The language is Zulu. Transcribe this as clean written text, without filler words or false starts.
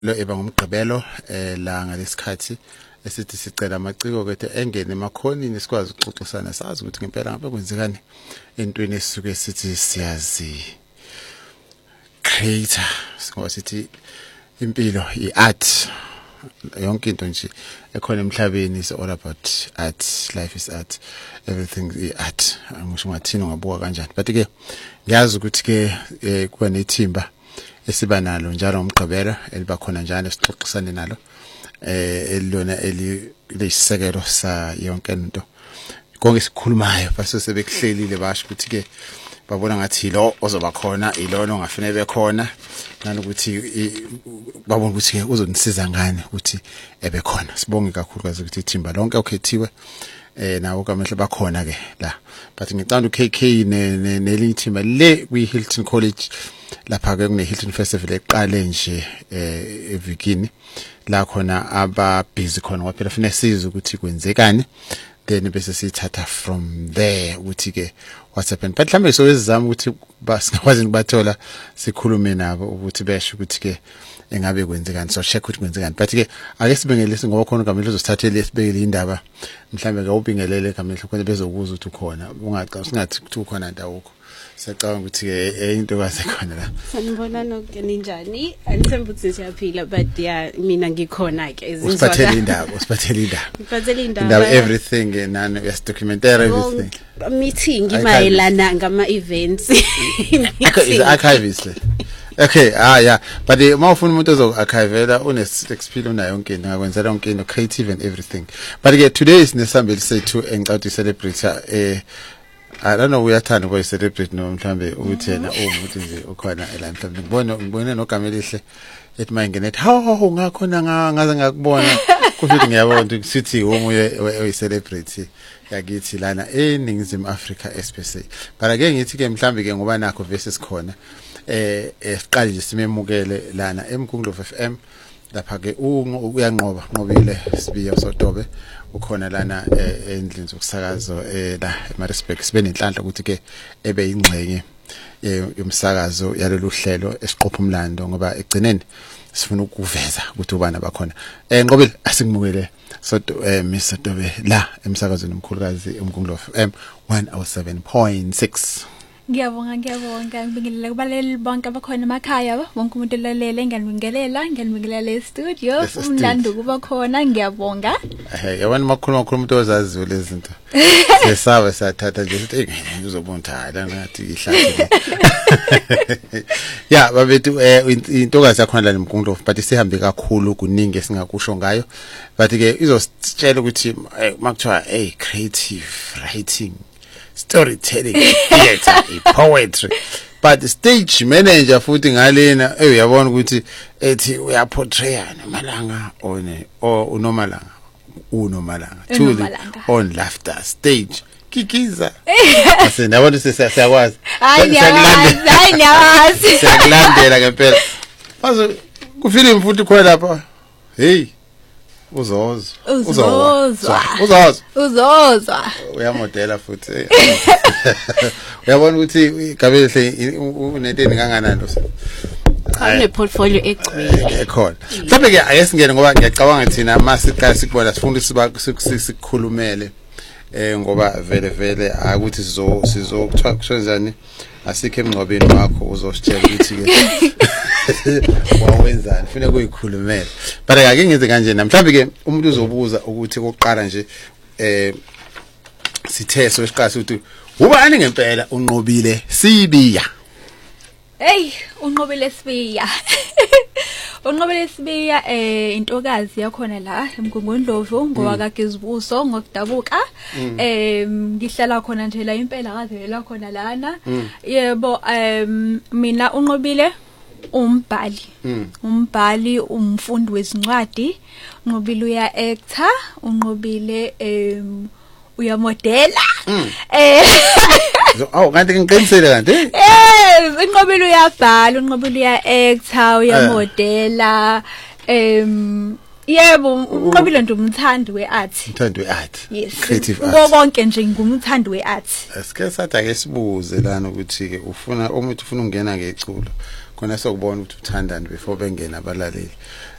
lo eba ngumgqibelo la ngalesikhathi esithi sicela amaciko kethe engene emakhonini sikwazi ukuxoxisana sazi ukuthi ngempela ngabe kwenzekani entweni esisuke sithi siyazi creator ngoba sithi impilo iart yonke into nje ekhona emhlabeni is all about art. Life is art, everything is art. Angisho ngathini ngabuka kanjani, but ke ngiyazi ukuthi ke kuba nethimba esiba nalo njalo umgqibelo eliba khona njalo sixoxisane nalo elilona elisisekelo sa yonke into konke sikhulumayo base sebekuhlelile basho ukuthi ke babona ngathi lo ozoba khona ilona ongafanele bekhona nanokuthi babona ukuthi ke uzonisiza ngani ukuthi ebe khona. Sibonge kakhulu kaze ukuthi ithimba lonke okhethiwe nawo kamehle bakhona ke la, but ngicanda uKK nelinye ithimba le kwi Hilton College lapha ke kune Hilton Festival eqale nje evikini la khona aba busy khona ngoba phela fanele size ukuthi kwenzekani, then bese sithatha from there ukuthi ke what's happened. But mhlambe so wezizama ukuthi basingakwazi ukubathola sikhulume nabo ukuthi besho ukuthi ke engabe kwenzekani, so check ukuthi kwenzekani. But ke ake sibingelele ngoba khona kamele uzosithathele isibekele indaba mhlambe ke ubingelele kamele khona bezokuza ukuthi ukhona ungaqa singathi ukuthi ukhona ndawokho. Siyacabanga ukuthi ke into kaze khona la. Sanibona nonke ninjani? Angithemba ukuthi siyaphila, but yeah mina ngikhona ke ezinzwa. Usiphathele indaba, usiphathele indaba. Ngiphathele indaba Everything and yes documentary everything. Meeting imayelana ngama events. Is archivist. Okay, yeah, but mawufuna umuntu ozoarchivela une experience unayo yonke into ngakwenzela yonke into creative and everything. But ke today is nesambeli sethu engicauthi celebrate I don't know uyathanda boy celebrate no mhlambe ukuthi yena umuntu nje ukhona la mhlambe ngibone nogamelihle ethi mayingene hawo ngakhona ngaze ngakubona kusho ngiyabona ukuthi sithi umoya we celebrate yakithi lana eNingizimu Africa especially. But ake ngithi ke mhlambe ke ngoba nakho versus khona siqale nje simemukele lana eMkungundlovu FM lapha ke uyanqoba nqobile sibiya sodobe ukhona lana endlini zokusakazo la eMaritzburg. Sibe nenhlanhla ukuthi ke ebe ingxenye yomsakazo yalolu hlelo esiqopha umlando ngoba egcineni sifuna ukuveza ukuthi ubani abakhona. Nqobile asingimukele so Mr. Dobe la emsakazweni omkhulukazi eMkungundlovu FM 107.6. Ngiyabonga ngibingelela kubaleli bonke abakhona emakhaya wonke umuntu olalele ngiyanibingelela studio umlando kuba khona ngiyabonga. Yabona makhuluma umuntu ozaziyo lezi zinto sesaba sathatha nje ukuthi uzobona la ngathi ihlathi yeah babethu intokazi yakhona la eMkungundlovu but sihambe kakhulu kuningi esingakusho ngayo, but ke izositshela ukuthi makuthiwa creative writing, storytelling, theater, poetry, but stage manager futhi ngalena uyabona ukuthi ethi uyaportray nomalanga unomalanga truly on laughter stage kikiza asendabona sesiyakwazi hayi siyakulandela ngempela mazo kufilm futhi khona lapha hey uzozwa uyamodela futhi uyabona ukuthi Gabelehle unenteni kanganani lo Khona portfolio egcwele ekhona mhlawumbe ke ayesingene ngoba ngiyacabanga thina masiqala sikubona sifunda sikhulumele ngoba vele akuthi sizokuthiwa asikho emngcwabeni wakho uzositshela ukuthi ke wawenzani ufuna kuyikhulumela. But ake ngize kanje mhlawumbe ke umuntu uzobuza ukuthi kokuqala nje sitheso esiqala ukuthi ubani ngempela unqobile Sibiya. Unqobile Sibiya. Unqobile Sibiya intokazi yakhona la eMkungundlovu ngoba kaGezibuso ngokudabuka ngihlala khona nje la impela kazelela khona lana. Yebo mina unqobile umbhali umfundi wezincwadi, unqobile uya actor, unqobile uyamodela kanti ngiqinisele kanti unqobile uyabhala, unqobile uya actor, uyamodela yebo unqobile nje umthandi weart. Umthandi weart. Yes. Creative art. Konke nje ngumthandi weart. Sike sathi ake sibuze lana ukuthi ke umuntu ufuna ukungena ngeculo khona sokubona ukuthi uthandani before bengena abalaleli